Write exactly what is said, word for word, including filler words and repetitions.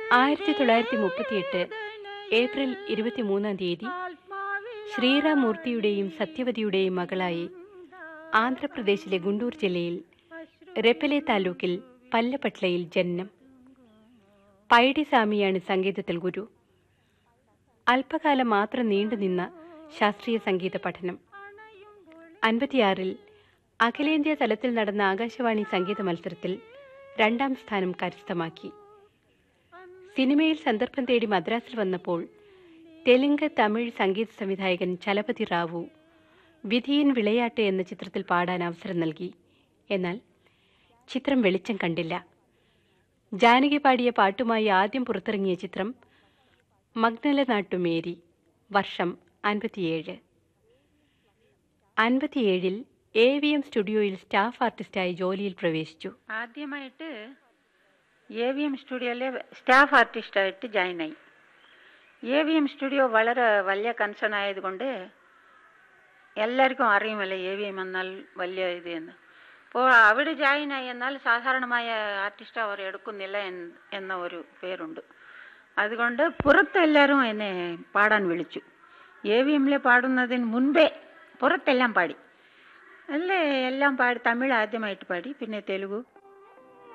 ആയിരത്തി തൊള്ളായിരത്തി മുപ്പത്തിയെട്ട് ഏപ്രിൽ ഇരുപത്തിമൂന്നാം തീയതി ശ്രീറാം മൂർത്തിയുടെയും സത്യവതിയുടെയും മകളായി ആന്ധ്രാപ്രദേശിലെ ഗുണ്ടൂർ ജില്ലയിൽ റെപ്പലെ താലൂക്കിൽ പല്ലപ്പട്ലയിൽ ജനനം. പൈഡിസ്വാമിയാണ് സംഗീതത്തിൽ ഗുരു. അല്പകാലം മാത്രം നീണ്ടുനിന്ന ശാസ്ത്രീയ സംഗീത പഠനം. അൻപത്തിയാറിൽ അഖിലേന്ത്യാ തലത്തിൽ നടന്ന ആകാശവാണി സംഗീത മത്സരത്തിൽ രണ്ടാം സ്ഥാനം കരസ്ഥമാക്കി. സിനിമയിൽ സന്ദർഭം തേടി മദ്രാസിൽ വന്നപ്പോൾ തെലുങ്ക് തമിഴ് സംഗീത സംവിധായകൻ ചലപതി റാവു വിധിയിൻ വിളയാട്ട് എന്ന ചിത്രത്തിൽ പാടാൻ അവസരം നൽകി. എന്നാൽ ചിത്രം വെളിച്ചം കണ്ടില്ല. ജാനകി പാടിയ പാട്ടുമായി ആദ്യം പുറത്തിറങ്ങിയ ചിത്രം മഗ്നല നാട്ടുമേരി. വർഷം അൻപത്തിയേഴ്. അൻപത്തിയേഴിൽ എ വി എം സ്റ്റുഡിയോയിൽ സ്റ്റാഫ് ആർട്ടിസ്റ്റായി ജോലിയിൽ പ്രവേശിച്ചു. ആദ്യമായിട്ട് A V M സ്റ്റുഡിയോയിലെ staff ആർട്ടിസ്റ്റായിട്ട് join ആയി. എ വി എം സ്റ്റുഡിയോ വളരെ വലിയ കൺസേൺ ആയതുകൊണ്ട് എല്ലാവർക്കും അറിയുമല്ലോ എ വി എം എന്നാൽ വലിയ ഇത് എന്ന്. അപ്പോൾ അവിടെ ജോയിൻ ആയി എന്നാൽ സാധാരണമായ ആർട്ടിസ്റ്റ് അവർ എടുക്കുന്നില്ല എന്ന ഒരു പേരുണ്ട്. അതുകൊണ്ട് പുറത്ത് എല്ലാവരും എന്നെ പാടാൻ വിളിച്ചു. എ വി എമ്മിൽ പാടുന്നതിന് മുൻപേ പുറത്തെല്ലാം പാടി. അല്ലേ എല്ലാം പാടി. തമിഴ് ആദ്യമായിട്ട് പാടി, പിന്നെ തെലുഗു,